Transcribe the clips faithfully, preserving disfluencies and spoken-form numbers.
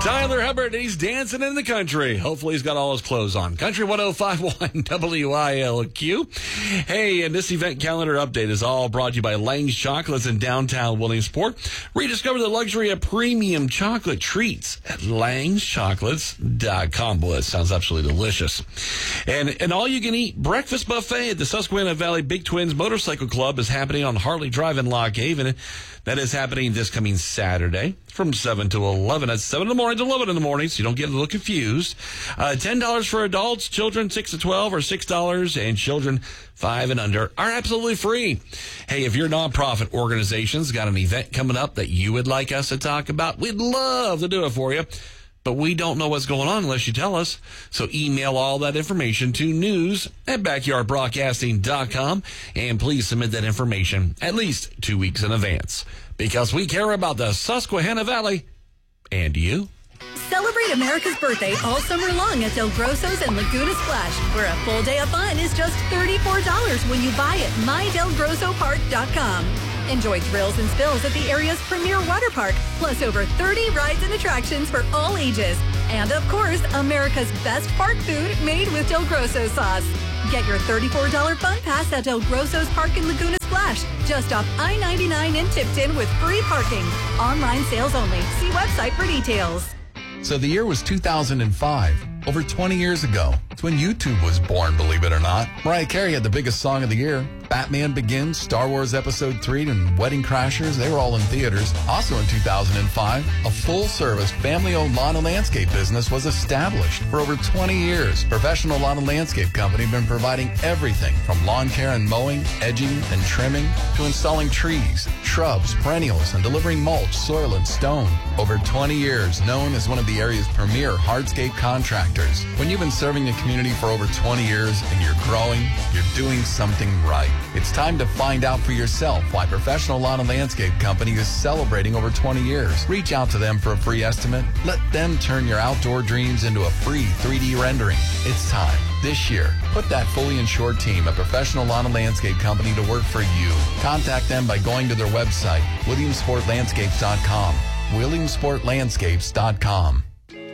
Tyler Hubbard, he's dancing in the country. Hopefully he's got all his clothes on. Country one oh five point one W I L Q. Hey, and this event calendar update is all brought to you by Lang's Chocolates in downtown Williamsport. Rediscover the luxury of premium chocolate treats at langs chocolates dot com. Boy, that sounds absolutely delicious. And an all-you-can-eat breakfast buffet at the Susquehanna Valley Big Twins Motorcycle Club is happening on Harley Drive in Lock Haven. That is happening this coming Saturday from seven to eleven. That's seven in the morning to eleven in the morning, so you don't get a little confused. Uh, ten dollars for adults, children six to twelve, or six dollars, and children five and under are absolutely free. Hey, if your nonprofit organization's got an event coming up that you would like us to talk about, we'd love to do it for you. But we don't know what's going on unless you tell us. So email all that information to news at backyard broadcasting dot com. And please submit that information at least two weeks in advance. Because we care about the Susquehanna Valley and you. Celebrate America's birthday all summer long at Del Grosso's and Laguna Splash, where a full day of fun is just thirty-four dollars when you buy at my del grosso park dot com. Enjoy thrills and spills at the area's premier water park, plus over thirty rides and attractions for all ages. And of course, America's best park food made with Del Grosso sauce. Get your thirty-four dollars fun pass at Del Grosso's Park in Laguna Splash, just off I ninety-nine in Tipton with free parking. Online sales only. See website for details. So the year was two thousand five, over twenty years ago. It's when YouTube was born, believe it or not. Mariah Carey had the biggest song of the year. Batman Begins, Star Wars Episode three, and Wedding Crashers, they were all in theaters. Also in two thousand five, a full-service, family-owned lawn and landscape business was established. For over twenty years, Professional Lawn and Landscape Company have been providing everything from lawn care and mowing, edging, and trimming, to installing trees, shrubs, perennials, and delivering mulch, soil, and stone. Over twenty years, known as one of the area's premier hardscape contractors. When you've been serving the community for over twenty years and you're growing, you're doing something right. It's time to find out for yourself why Professional Lawn and Landscape Company is celebrating over twenty years. Reach out to them for a free estimate. Let them turn your outdoor dreams into a free three D rendering. It's time. This year, put that fully insured team at Professional Lawn and Landscape Company to work for you. Contact them by going to their website, williamsport landscapes dot com. williamsport landscapes dot com.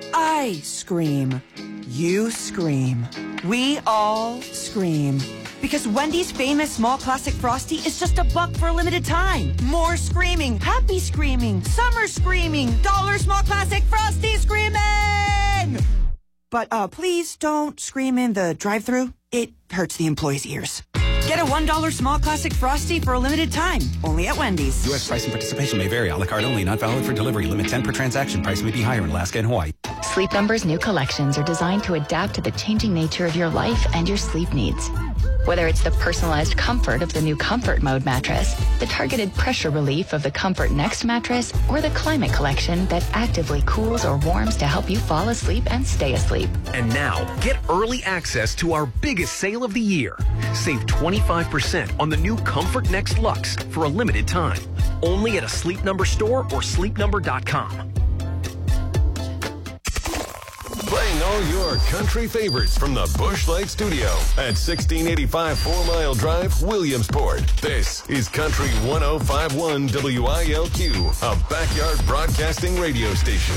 I scream. You scream. We all scream. Because Wendy's famous small classic Frosty is just a buck for a limited time. More screaming, happy screaming, summer screaming, dollar small classic Frosty screaming! But uh, please don't scream in the drive-thru. It hurts the employees' ears. Get a one dollar small classic Frosty for a limited time. Only at Wendy's. U S price and participation may vary. A la carte only. Not valid for delivery. Limit ten per transaction. Price may be higher in Alaska and Hawaii. Sleep Number's new collections are designed to adapt to the changing nature of your life and your sleep needs. Whether it's the personalized comfort of the new Comfort Mode mattress, the targeted pressure relief of the Comfort Next mattress, or the Climate Collection that actively cools or warms to help you fall asleep and stay asleep. And now, get early access to our biggest sale of the year. Save twenty-five percent on the new Comfort Next Luxe for a limited time. Only at a Sleep Number store or sleep number dot com. Playing all your country favorites from the Busch Light Studio at sixteen eighty-five Four Mile Drive, Williamsport. This is Country one oh five point one W I L Q, a backyard broadcasting radio station.